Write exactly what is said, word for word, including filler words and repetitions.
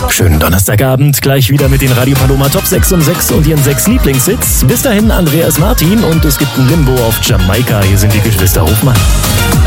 Schönen Donnerstagabend, gleich wieder mit den Radio Paloma Top sechs um sechs und ihren sechs Lieblingshits. Bis dahin Andreas Martin und es gibt ein Limbo auf Jamaika. Hier sind die Geschwister Hofmann.